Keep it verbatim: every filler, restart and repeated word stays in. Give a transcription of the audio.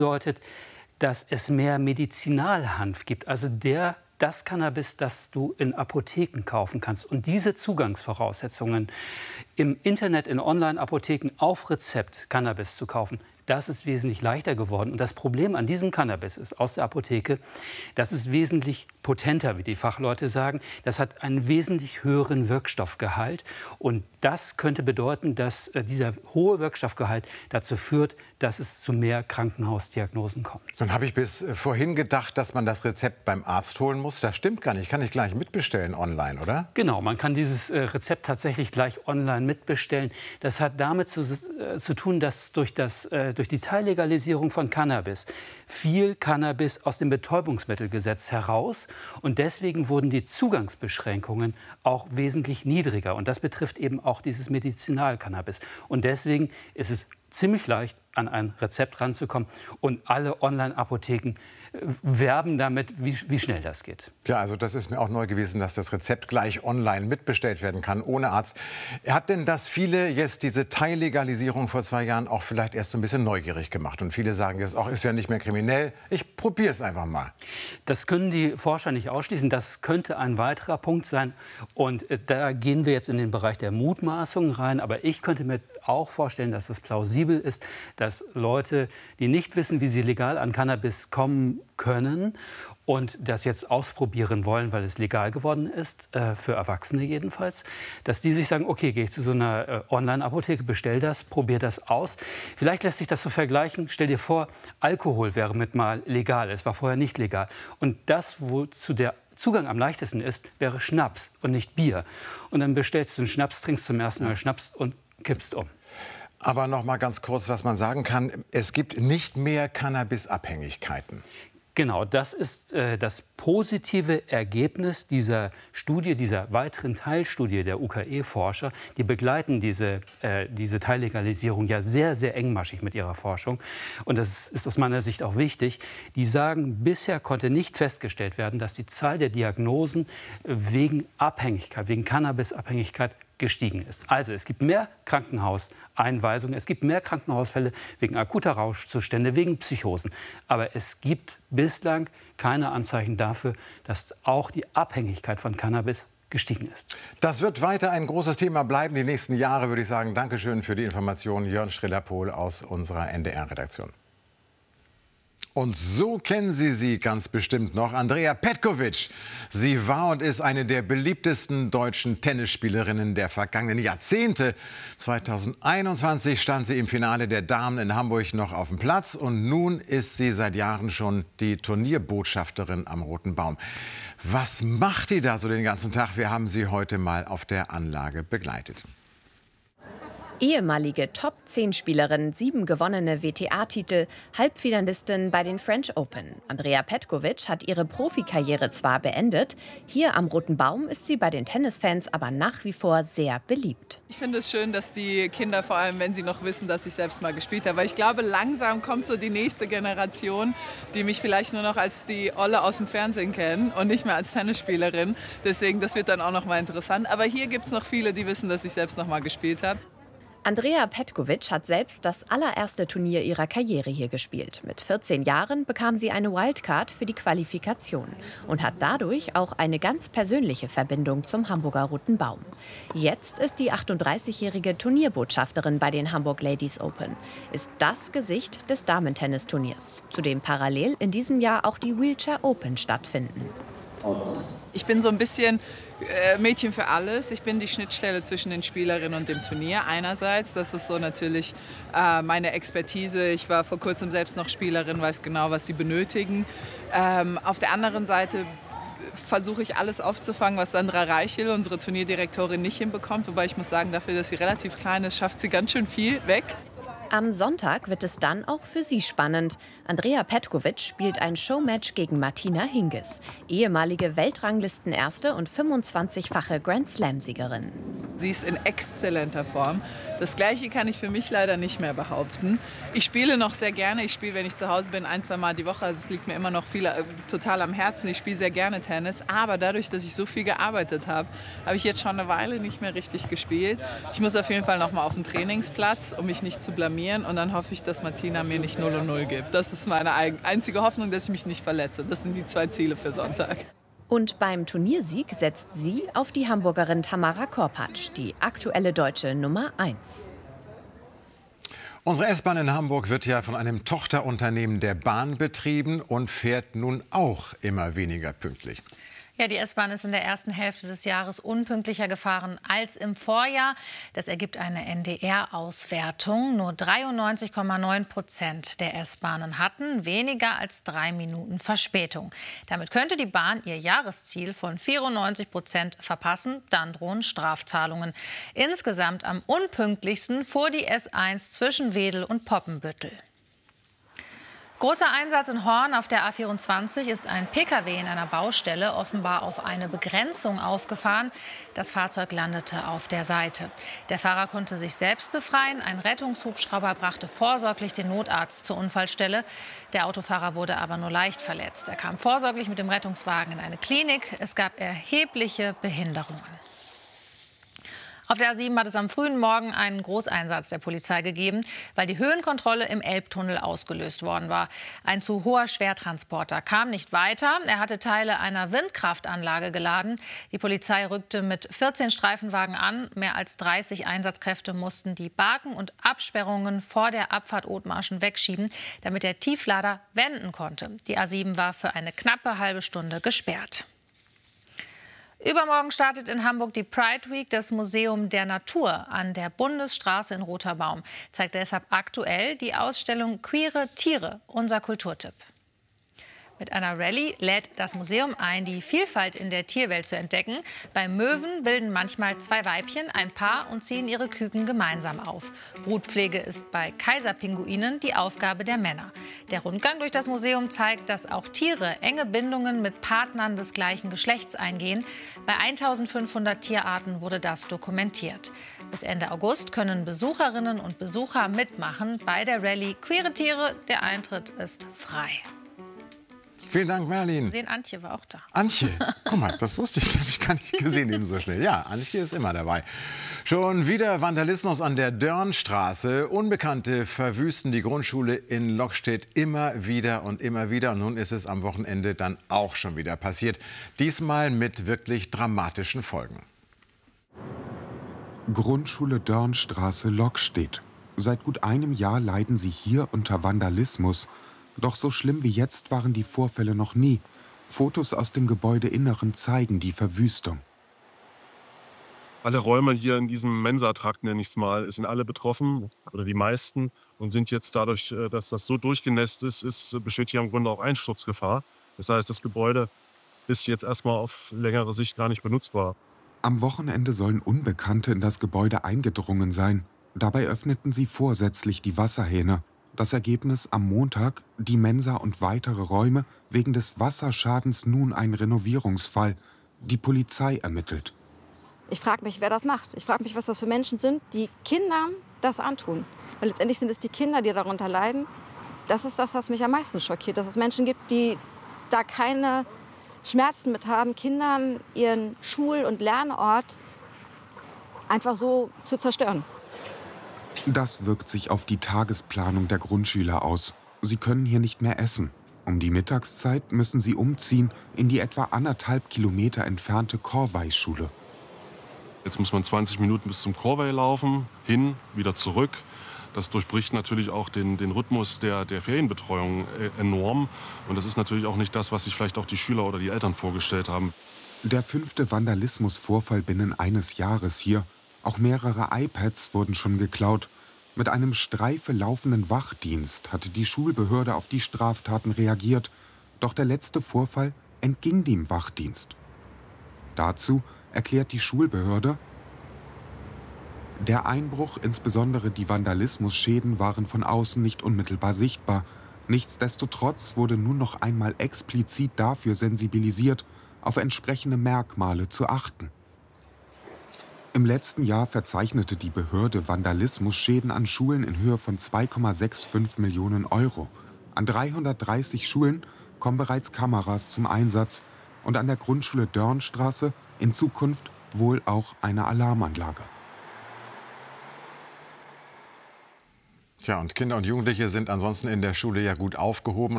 bedeutet, dass es mehr Medizinalhanf gibt, also der das Cannabis, das du in Apotheken kaufen kannst. Und diese Zugangsvoraussetzungen im Internet, in Online-Apotheken auf Rezept Cannabis zu kaufen, das ist wesentlich leichter geworden. Und das Problem an diesem Cannabis ist aus der Apotheke, das ist wesentlich potenter, wie die Fachleute sagen. Das hat einen wesentlich höheren Wirkstoffgehalt. Und das könnte bedeuten, dass äh, dieser hohe Wirkstoffgehalt dazu führt, dass es zu mehr Krankenhausdiagnosen kommt. Dann habe ich bis vorhin gedacht, dass man das Rezept beim Arzt holen muss. Das stimmt gar nicht. Ich kann nicht gleich mitbestellen online, oder? Genau, man kann dieses äh, Rezept tatsächlich gleich online mitbestellen. Das hat damit zu, äh, zu tun, dass durch, das, äh, durch die Teillegalisierung von Cannabis viel Cannabis aus dem Betäubungsmittelgesetz heraus. Und deswegen wurden die Zugangsbeschränkungen auch wesentlich niedriger. Und das betrifft eben auch dieses Medizinalcannabis. Und deswegen ist es ziemlich leicht, an ein Rezept ranzukommen. Und alle Online-Apotheken werben damit, wie, wie schnell das geht. Ja, also das ist mir auch neu gewesen, dass das Rezept gleich online mitbestellt werden kann, ohne Arzt. Hat denn das viele jetzt diese Teillegalisierung vor zwei Jahren auch vielleicht erst so ein bisschen neugierig gemacht? Und viele sagen jetzt, auch ist ja nicht mehr kriminell, ich probiere es einfach mal. Das können die Forscher nicht ausschließen. Das könnte ein weiterer Punkt sein. Und da gehen wir jetzt in den Bereich der Mutmaßungen rein. Aber ich könnte mir auch vorstellen, dass es plausibel ist, dass Leute, die nicht wissen, wie sie legal an Cannabis kommen können und das jetzt ausprobieren wollen, weil es legal geworden ist, äh, für Erwachsene jedenfalls, dass die sich sagen, okay, gehe ich zu so einer äh, Online-Apotheke, bestell das, probiere das aus. Vielleicht lässt sich das so vergleichen. Stell dir vor, Alkohol wäre mit mal legal, es war vorher nicht legal. Und das, wozu der Zugang am leichtesten ist, wäre Schnaps und nicht Bier. Und dann bestellst du einen Schnaps, trinkst zum ersten Mal Schnaps und kippst um. Aber noch mal ganz kurz, was man sagen kann, es gibt nicht mehr Cannabis-Abhängigkeiten. Genau, das ist äh, das positive Ergebnis dieser Studie, dieser weiteren Teilstudie der U K E-Forscher. Die begleiten diese, äh, diese Teillegalisierung ja sehr, sehr engmaschig mit ihrer Forschung. Und das ist aus meiner Sicht auch wichtig. Die sagen, bisher konnte nicht festgestellt werden, dass die Zahl der Diagnosen wegen Abhängigkeit, wegen Cannabisabhängigkeit gestiegen ist. Also es gibt mehr Krankenhauseinweisungen, es gibt mehr Krankenhausfälle wegen akuter Rauschzustände, wegen Psychosen. Aber es gibt bislang keine Anzeichen dafür, dass auch die Abhängigkeit von Cannabis gestiegen ist. Das wird weiter ein großes Thema bleiben. Die nächsten Jahre würde ich sagen, Dankeschön für die Informationen, Jörn Schriller-Pohl aus unserer N D R-Redaktion. Und so kennen Sie sie ganz bestimmt noch, Andrea Petković. Sie war und ist eine der beliebtesten deutschen Tennisspielerinnen der vergangenen Jahrzehnte. zweitausendeinundzwanzig stand sie im Finale der Damen in Hamburg noch auf dem Platz. Und nun ist sie seit Jahren schon die Turnierbotschafterin am Roten Baum. Was macht die da so den ganzen Tag? Wir haben sie heute mal auf der Anlage begleitet. Ehemalige Top zehn Spielerin, sieben gewonnene W T A-Titel, Halbfinalistin bei den French Open. Andrea Petković hat ihre Profikarriere zwar beendet, hier am Roten Baum ist sie bei den Tennisfans aber nach wie vor sehr beliebt. Ich finde es schön, dass die Kinder, vor allem wenn sie noch wissen, dass ich selbst mal gespielt habe, weil ich glaube, langsam kommt so die nächste Generation, die mich vielleicht nur noch als die Olle aus dem Fernsehen kennen und nicht mehr als Tennisspielerin. Deswegen, das wird dann auch noch mal interessant. Aber hier gibt es noch viele, die wissen, dass ich selbst noch mal gespielt habe. Andrea Petković hat selbst das allererste Turnier ihrer Karriere hier gespielt. Mit vierzehn Jahren bekam sie eine Wildcard für die Qualifikation und hat dadurch auch eine ganz persönliche Verbindung zum Hamburger Roten Baum. Jetzt ist die achtunddreißigjährige Turnierbotschafterin bei den Hamburg Ladies Open, ist das Gesicht des Damentennisturniers, zu dem parallel in diesem Jahr auch die Wheelchair Open stattfinden. Ich bin so ein bisschen äh, Mädchen für alles. Ich bin die Schnittstelle zwischen den Spielerinnen und dem Turnier einerseits. Das ist so natürlich äh, meine Expertise. Ich war vor kurzem selbst noch Spielerin, weiß genau, was sie benötigen. Ähm, auf der anderen Seite versuche ich alles aufzufangen, was Sandra Reichel, unsere Turnierdirektorin, nicht hinbekommt. Wobei ich muss sagen, dafür, dass sie relativ klein ist, schafft sie ganz schön viel weg. Am Sonntag wird es dann auch für sie spannend. Andrea Petković spielt ein Showmatch gegen Martina Hingis, ehemalige Weltranglistenerste und fünfundzwanzigfache Grand-Slam-Siegerin. Sie ist in exzellenter Form. Das Gleiche kann ich für mich leider nicht mehr behaupten. Ich spiele noch sehr gerne. Ich spiele, wenn ich zu Hause bin, ein, zwei Mal die Woche. Also es liegt mir immer noch viel, äh, total am Herzen. Ich spiele sehr gerne Tennis. Aber dadurch, dass ich so viel gearbeitet habe, habe ich jetzt schon eine Weile nicht mehr richtig gespielt. Ich muss auf jeden Fall noch mal auf den Trainingsplatz, um mich nicht zu blamieren. trainieren und dann hoffe ich, dass Martina mir nicht null und null gibt. Das ist meine einzige Hoffnung, dass ich mich nicht verletze. Das sind die zwei Ziele für Sonntag. Und beim Turniersieg setzt sie auf die Hamburgerin Tamara Korpatsch, die aktuelle deutsche Nummer eins. Unsere S-Bahn in Hamburg wird ja von einem Tochterunternehmen der Bahn betrieben und fährt nun auch immer weniger pünktlich. Ja, die S-Bahn ist in der ersten Hälfte des Jahres unpünktlicher gefahren als im Vorjahr. Das ergibt eine N D R-Auswertung. Nur dreiundneunzig Komma neun Prozent der S-Bahnen hatten weniger als drei Minuten Verspätung. Damit könnte die Bahn ihr Jahresziel von vierundneunzig Prozent verpassen. Dann drohen Strafzahlungen. Insgesamt am unpünktlichsten fuhr die S eins zwischen Wedel und Poppenbüttel. Großer Einsatz in Horn. Auf der A vierundzwanzig ist ein Pkw in einer Baustelle offenbar auf eine Begrenzung aufgefahren. Das Fahrzeug landete auf der Seite. Der Fahrer konnte sich selbst befreien. Ein Rettungshubschrauber brachte vorsorglich den Notarzt zur Unfallstelle. Der Autofahrer wurde aber nur leicht verletzt. Er kam vorsorglich mit dem Rettungswagen in eine Klinik. Es gab erhebliche Behinderungen. Auf der A sieben hat es am frühen Morgen einen Großeinsatz der Polizei gegeben, weil die Höhenkontrolle im Elbtunnel ausgelöst worden war. Ein zu hoher Schwertransporter kam nicht weiter. Er hatte Teile einer Windkraftanlage geladen. Die Polizei rückte mit vierzehn Streifenwagen an. Mehr als dreißig Einsatzkräfte mussten die Barken und Absperrungen vor der Abfahrt Othmarschen wegschieben, damit der Tieflader wenden konnte. Die A sieben war für eine knappe halbe Stunde gesperrt. Übermorgen startet in Hamburg die Pride Week. Das Museum der Natur an der Bundesstraße in Roterbaum zeigt deshalb aktuell die Ausstellung Queere Tiere, unser Kulturtipp. Mit einer Rallye lädt das Museum ein, die Vielfalt in der Tierwelt zu entdecken. Bei Möwen bilden manchmal zwei Weibchen ein Paar und ziehen ihre Küken gemeinsam auf. Brutpflege ist bei Kaiserpinguinen die Aufgabe der Männer. Der Rundgang durch das Museum zeigt, dass auch Tiere enge Bindungen mit Partnern des gleichen Geschlechts eingehen. Bei eintausendfünfhundert Tierarten wurde das dokumentiert. Bis Ende August können Besucherinnen und Besucher mitmachen bei der Rallye Queere Tiere. Der Eintritt ist frei. Vielen Dank, Merlin. Sehen, Antje war auch da. Antje, guck mal, das wusste ich, habe ich gar nicht gesehen eben so schnell. Ja, Antje ist immer dabei. Schon wieder Vandalismus an der Dörnstraße. Unbekannte verwüsten die Grundschule in Lockstedt immer wieder und immer wieder. Und nun ist es am Wochenende dann auch schon wieder passiert. Diesmal mit wirklich dramatischen Folgen. Grundschule Dörnstraße, Lockstedt. Seit gut einem Jahr leiden sie hier unter Vandalismus. Doch so schlimm wie jetzt waren die Vorfälle noch nie. Fotos aus dem Gebäudeinneren zeigen die Verwüstung. Alle Räume hier in diesem Mensatrakt, nenne ich es mal, sind alle betroffen, oder die meisten, und sind jetzt dadurch, dass das so durchgenässt ist, ist besteht hier im Grunde auch Einsturzgefahr. Das heißt, das Gebäude ist jetzt erstmal auf längere Sicht gar nicht benutzbar. Am Wochenende sollen Unbekannte in das Gebäude eingedrungen sein. Dabei öffneten sie vorsätzlich die Wasserhähne. Das Ergebnis am Montag, die Mensa und weitere Räume, wegen des Wasserschadens nun ein Renovierungsfall. Die Polizei ermittelt. Ich frage mich, wer das macht. Ich frage mich, was das für Menschen sind, die Kindern das antun. Weil letztendlich sind es die Kinder, die darunter leiden. Das ist das, was mich am meisten schockiert. Dass es Menschen gibt, die da keine Schmerzen mit haben, Kindern ihren Schul- und Lernort einfach so zu zerstören. Das wirkt sich auf die Tagesplanung der Grundschüler aus. Sie können hier nicht mehr essen. Um die Mittagszeit müssen sie umziehen in die etwa anderthalb Kilometer entfernte Korvei-Schule. Jetzt muss man zwanzig Minuten bis zum Korvei laufen, hin, wieder zurück. Das durchbricht natürlich auch den, den Rhythmus der, der Ferienbetreuung enorm. Und das ist natürlich auch nicht das, was sich vielleicht auch die Schüler oder die Eltern vorgestellt haben. Der fünfte Vandalismusvorfall binnen eines Jahres hier. Auch mehrere iPads wurden schon geklaut. Mit einem Streife laufenden Wachdienst hatte die Schulbehörde auf die Straftaten reagiert. Doch der letzte Vorfall entging dem Wachdienst. Dazu erklärt die Schulbehörde: Der Einbruch, insbesondere die Vandalismusschäden, waren von außen nicht unmittelbar sichtbar. Nichtsdestotrotz wurde nun noch einmal explizit dafür sensibilisiert, auf entsprechende Merkmale zu achten. Im letzten Jahr verzeichnete die Behörde Vandalismusschäden an Schulen in Höhe von zwei Komma fünfundsechzig Millionen Euro. An dreihundertdreißig Schulen kommen bereits Kameras zum Einsatz und an der Grundschule Dörnstraße in Zukunft wohl auch eine Alarmanlage. Tja, und Kinder und Jugendliche sind ansonsten in der Schule ja gut aufgehoben.